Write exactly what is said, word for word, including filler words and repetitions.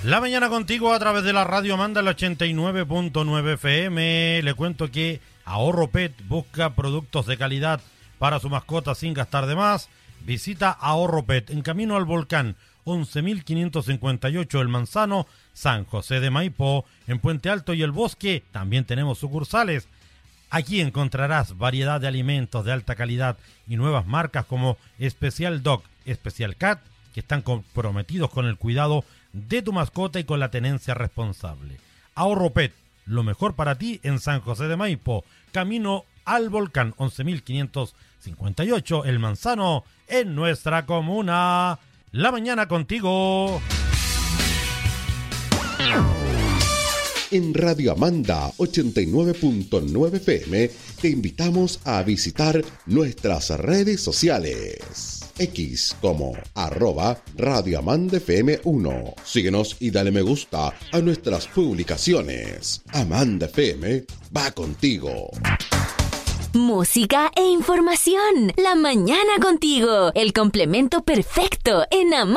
La mañana contigo a través de la radio Amanda, el ochenta y nueve punto nueve F M. Le cuento que Ahorro Pet busca productos de calidad para su mascota sin gastar de más. Visita Ahorro Pet en camino al Volcán, once mil quinientos cincuenta y ocho El Manzano, San José de Maipo. En Puente Alto y El Bosque también tenemos sucursales. Aquí encontrarás variedad de alimentos de alta calidad y nuevas marcas como Special Dog, Special Cat, que están comprometidos con el cuidado de tu mascota y con la tenencia responsable. Ahorro Pet, lo mejor para ti en San José de Maipo, camino al Volcán, once mil quinientos cincuenta y ocho El Manzano, en nuestra comuna. La mañana contigo. En Radio Amanda ochenta y nueve punto nueve F M te invitamos a visitar nuestras redes sociales. X como arroba Radio Amanda F M uno. Síguenos y dale me gusta a nuestras publicaciones. Amanda F M va contigo. Música e información. La mañana contigo. El complemento perfecto en Amanda.